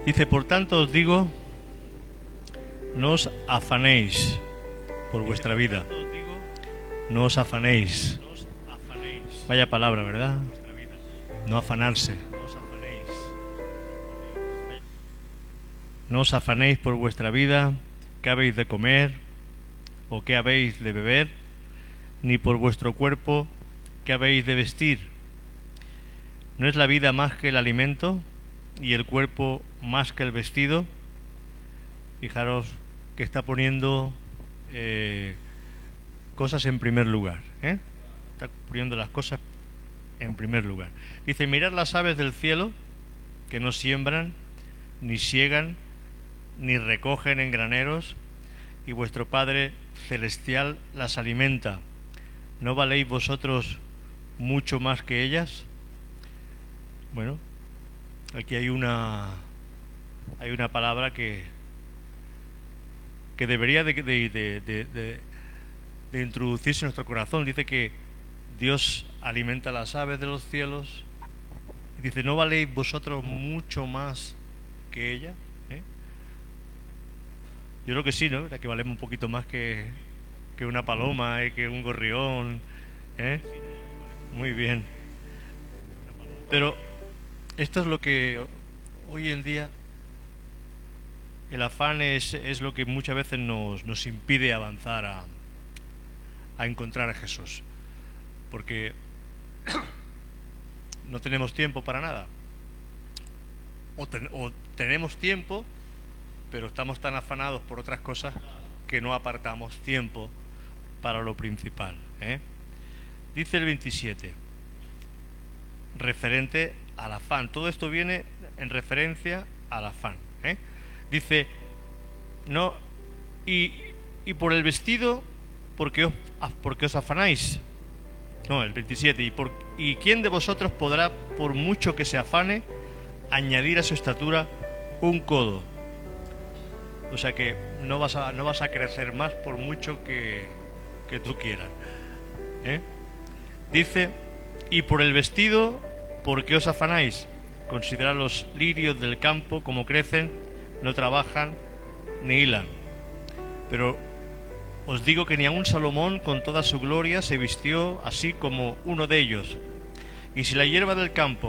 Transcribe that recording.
Dice, por tanto os digo, no os afanéis por vuestra vida. No os afanéis. Vaya palabra, ¿verdad? No afanarse. No os afanéis por vuestra vida, qué habéis de comer o qué habéis de beber, ni por vuestro cuerpo, qué habéis de vestir. ¿No es la vida más que el alimento y el cuerpo más que el vestido? Fijaros que está poniendo cosas en primer lugar, ¿eh? Está poniendo las cosas en primer lugar. Dice, mirad las aves del cielo, que no siembran, ni siegan, ni recogen en graneros, y vuestro Padre Celestial las alimenta. ¿No valéis vosotros mucho más que ellas? Bueno, aquí hay una palabra que debería de introducirse en nuestro corazón. Dice que Dios alimenta las aves de los cielos. Y dice, ¿no valéis vosotros mucho más que ella? ¿Eh? Yo creo que sí, ¿no? Que valemos un poquito más que una paloma, que un gorrión. ¿Eh? Muy bien. Pero esto es lo que hoy en día el afán es lo que muchas veces nos impide avanzar a encontrar a Jesús. Porque no tenemos tiempo para nada. O tenemos tiempo, pero estamos tan afanados por otras cosas que no apartamos tiempo para lo principal, ¿eh? Dice el 27, referente al afán. Todo esto viene en referencia al afán, ¿eh? Dice, no, y por el vestido, porque os afanáis. No, el 27, ¿y quién de vosotros podrá, por mucho que se afane, añadir a su estatura un codo? O sea que no vas a crecer más por mucho que tú quieras, ¿eh? Dice, y por el vestido, ¿por qué os afanáis? Considerad los lirios del campo, como crecen, no trabajan ni hilan. Pero os digo que ni aun Salomón con toda su gloria se vistió así como uno de ellos. Y si la hierba del campo,